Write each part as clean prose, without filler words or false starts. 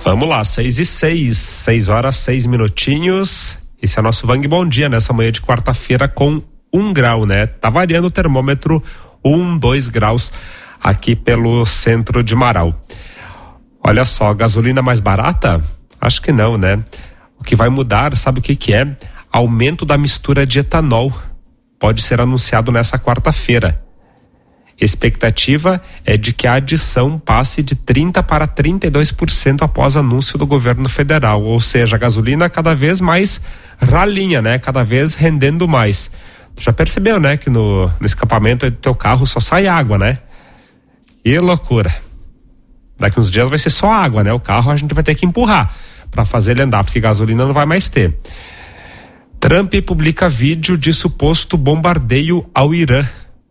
Vamos lá, 6 horas 6 minutinhos. Esse é o nosso Vang Bom Dia nessa manhã de quarta-feira com 1 grau, né? Tá variando o termômetro 2 graus aqui pelo centro de Marau. Olha só, gasolina mais barata? Acho que não, né? O que vai mudar, sabe o que é? Aumento da mistura de etanol. Pode ser anunciado nessa quarta-feira. Expectativa é de que a adição passe de 30% para 32% após anúncio do governo federal, ou seja, a gasolina cada vez mais ralinha, né? Cada vez rendendo mais. Tu já percebeu, né? Que no escapamento do teu carro só sai água, né? Que loucura. Daqui uns dias vai ser só água, né? O carro a gente vai ter que empurrar para fazer ele andar, porque gasolina não vai mais ter. Trump publica vídeo de suposto bombardeio ao Irã.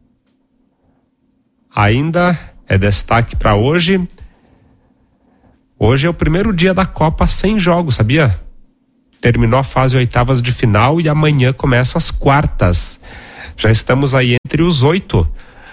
Ainda é destaque para hoje. Hoje é o primeiro dia da Copa sem jogos, sabia? Terminou a fase oitavas de final e amanhã começa as quartas. Já estamos aí entre os 8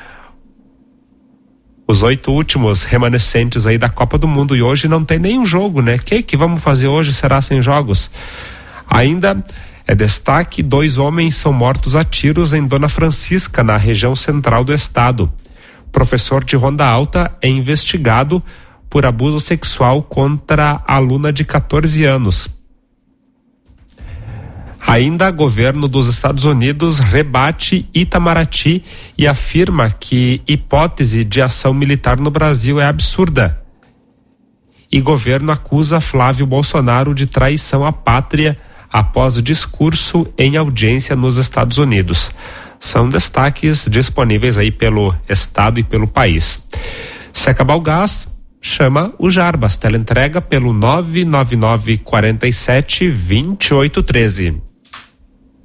últimos remanescentes aí da Copa do Mundo, e hoje não tem nenhum jogo, né? Que vamos fazer hoje? Será sem jogos? Ainda é destaque: 2 homens são mortos a tiros em Dona Francisca, na região central do estado. Professor de Ronda Alta é investigado por abuso sexual contra a aluna de 14 anos. Ainda, governo dos Estados Unidos rebate Itamaraty e afirma que hipótese de ação militar no Brasil é absurda. E governo acusa Flávio Bolsonaro de traição à pátria após o discurso em audiência nos Estados Unidos. São destaques disponíveis aí pelo estado e pelo país. Se acabar o gás, chama o Jarbas. Teleentrega pelo 999 47 2813.